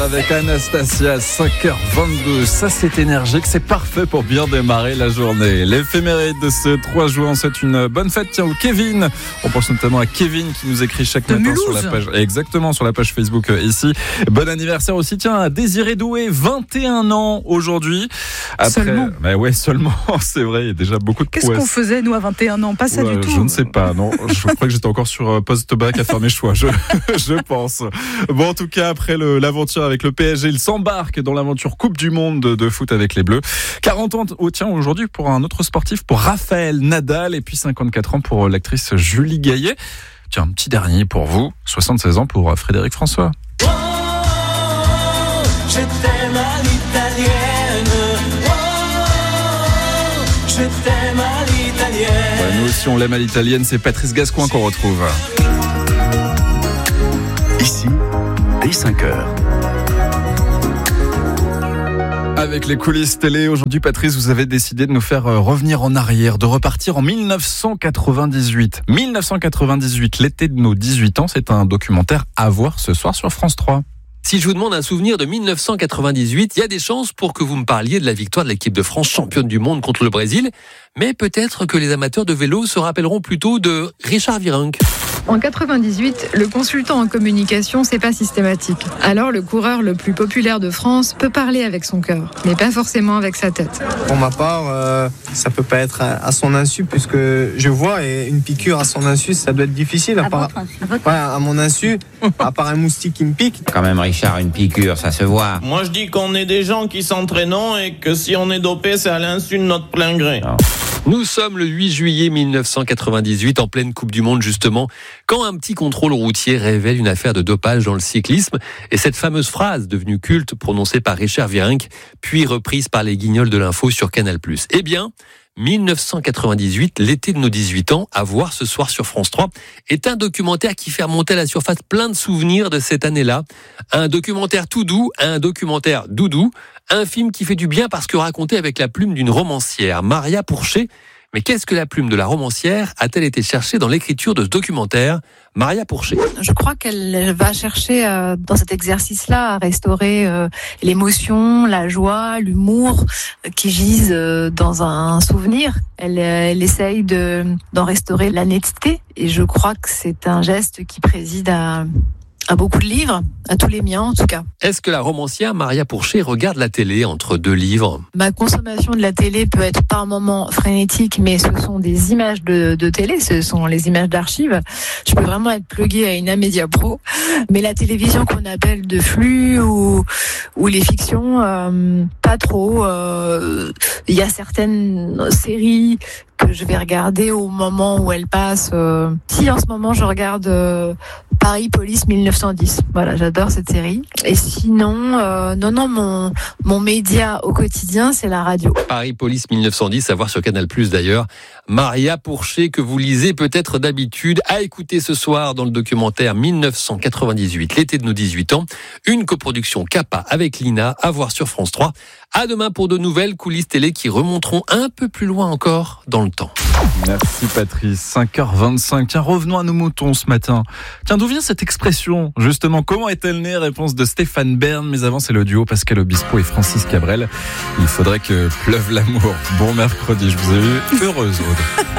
Avec Anastasia, 5h22, ça c'est énergique, c'est parfait pour bien démarrer la journée. L'éphéméride de ce 3 juin, c'est une bonne fête. Tiens, au Kevin, on pense notamment à Kevin qui nous écrit chaque matin sur la page, exactement sur la page Facebook ici. Bon anniversaire aussi, tiens, à Désiré Doué, 21 ans aujourd'hui. Seulement. Bah ouais, seulement, c'est vrai, il y a déjà beaucoup de prouesses. Qu'est-ce qu'on faisait nous à 21 ans? Pas ça du tout. Je ne sais pas, non. Je crois que j'étais encore sur post-bac à faire mes choix, je pense. Bon, en tout cas, après l'aventure avec le PSG, il s'embarque dans l'aventure Coupe du Monde de foot avec les Bleus. 40 ans, tiens, aujourd'hui pour un autre sportif, pour Raphaël Nadal, et puis 54 ans pour l'actrice Julie Gaillet. Tiens, un petit dernier pour vous, 76 ans pour Frédéric François. Oh, je t'aime à l'italienne. Oh, je t'aime à l'italienne. Ouais, nous aussi on l'aime à l'italienne, c'est Patrice Gascoigne qu'on retrouve. Ici, dès 5h. Avec les coulisses télé, aujourd'hui Patrice, vous avez décidé de nous faire revenir en arrière, de repartir en 1998. 1998, l'été de nos 18 ans, c'est un documentaire à voir ce soir sur France 3. Si je vous demande un souvenir de 1998, il y a des chances pour que vous me parliez de la victoire de l'équipe de France championne du monde contre le Brésil, mais peut-être que les amateurs de vélo se rappelleront plutôt de Richard Virenque. En 98, le consultant en communication, c'est pas systématique. Alors, le coureur le plus populaire de France peut parler avec son cœur, mais pas forcément avec sa tête. Pour ma part, ça peut pas être à son insu, puisque je vois, et une piqûre à son insu, ça doit être difficile. À mon insu, à part un moustique qui me pique. Quand même, Richard, une piqûre, ça se voit. Moi, je dis qu'on est des gens qui s'entraînent et que si on est dopé, c'est à l'insu de notre plein gré. Non. Nous sommes le 8 juillet 1998, en pleine Coupe du Monde justement, quand un petit contrôle routier révèle une affaire de dopage dans le cyclisme, et cette fameuse phrase devenue culte prononcée par Richard Virenque, puis reprise par les guignols de l'info sur Canal+. Eh bien, 1998, l'été de nos 18 ans, à voir ce soir sur France 3, est un documentaire qui fait remonter à la surface plein de souvenirs de cette année-là. Un documentaire tout doux, un documentaire doudou, un film qui fait du bien parce que raconté avec la plume d'une romancière, Maria Pourchet. Mais qu'est-ce que la plume de la romancière a-t-elle été cherchée dans l'écriture de ce documentaire? Maria Pourchet. Je crois qu'elle va chercher dans cet exercice-là à restaurer l'émotion, la joie, l'humour qui gisent dans un souvenir. Elle essaye d'en restaurer la netteté et je crois que c'est un geste qui préside à beaucoup de livres, à tous les miens en tout cas. Est-ce que la romancière Maria Pourchet regarde la télé entre deux livres? Ma consommation de la télé peut être par moments frénétique, mais ce sont des images de télé, ce sont les images d'archives. Je peux vraiment être pluguée à une Amedia Pro, mais la télévision qu'on appelle de flux ou les fictions, pas trop. Il y a certaines séries que je vais regarder au moment où elles passent. Si en ce moment je regarde Paris Police 1910, voilà, j'adore cette série. Et sinon, mon média au quotidien, c'est la radio. Paris Police 1910, à voir sur Canal+ d'ailleurs. Maria Pourchet, que vous lisez peut-être d'habitude, à écouter ce soir dans le documentaire 1998, l'été de nos 18 ans. Une coproduction Capa avec Lina, à voir sur France 3. À demain pour de nouvelles coulisses télé qui remonteront un peu plus loin encore dans le temps. Merci Patrice, 5h25. Tiens, revenons à nos moutons ce matin. Tiens, d'où vient cette expression? Justement, comment est-elle née? Réponse de Stéphane Bern. Mais avant, c'est le duo Pascal Obispo et Francis Cabrel. Il faudrait que pleuve l'amour. Bon mercredi, je vous ai vu heureuse, Aude.